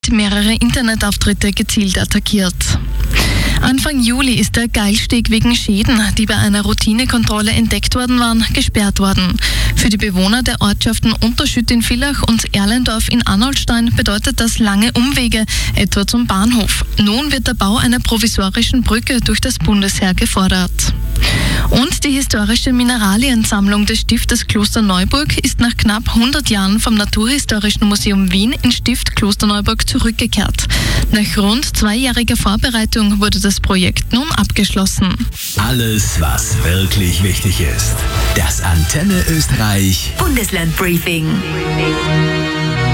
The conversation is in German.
mehrere Internetauftritte gezielt attackiert. Anfang Juli ist der Geilsteg wegen Schäden, die bei einer Routinekontrolle entdeckt worden waren, gesperrt worden. Für die Bewohner der Ortschaften Unterschütt in Villach und Erlendorf in Arnoldstein bedeutet das lange Umwege, etwa zum Bahnhof. Nun wird der Bau einer provisorischen Brücke durch das Bundesheer gefordert. Und die historische Mineraliensammlung des Stiftes Klosterneuburg ist nach knapp 100 Jahren vom Naturhistorischen Museum Wien ins Stift Klosterneuburg zurückgekehrt. Nach rund 2-jähriger Vorbereitung wurde das Projekt nun abgeschlossen. Alles, was wirklich wichtig ist. Das Antenne Österreich Bundeslandbriefing.